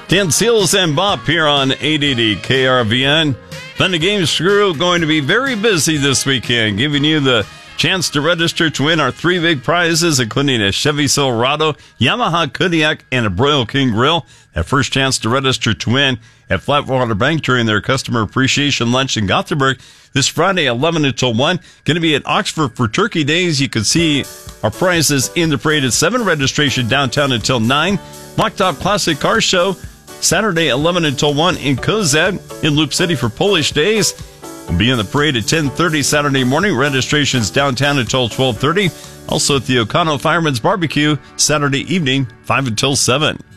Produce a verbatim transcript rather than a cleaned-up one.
Dan Seals and Bop here on eight eighty K R V N. Fun and Games crew going to be very busy this weekend, giving you the chance to register to win our three big prizes, including a Chevy Silverado, Yamaha Kodiak, and a Broil King Grill. That first chance to register to win at Flatwater Bank during their customer appreciation lunch in Gothenburg this Friday, eleven until one. Going to be at Oxford for Turkey Days. You can see our prizes in the parade at seven. Registration downtown until nine. Blacktop Classic Car Show Saturday, eleven until one in Kozad. In Loop City for Polish Days. We'll be in the parade at ten thirty Saturday morning. Registrations downtown until twelve thirty. Also at the O'Connell Fireman's Barbecue Saturday evening, five until seven.